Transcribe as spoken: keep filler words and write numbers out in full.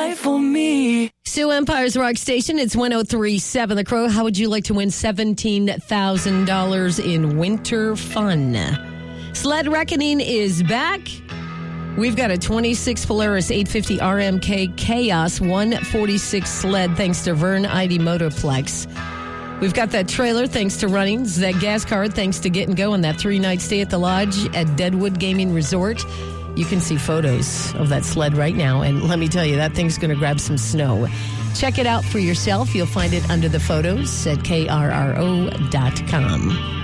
life for me. Sioux Empire's Rock Station, it's one oh three point seven The Crow. How would you like to win seventeen thousand dollars in winter fun? Sled Reckoning is back. We've got a twenty-six Polaris eight fifty R M K Chaos one forty-six sled thanks to Vern Ivy Motorplex. We've got that trailer thanks to Runnings, that gas card thanks to Get and Go, and that three-night stay at the Lodge at Deadwood Gaming Resort. You can see photos of that sled right now, and let me tell you, that thing's going to grab some snow. Check it out for yourself. You'll find it under the photos at K R R O dot com.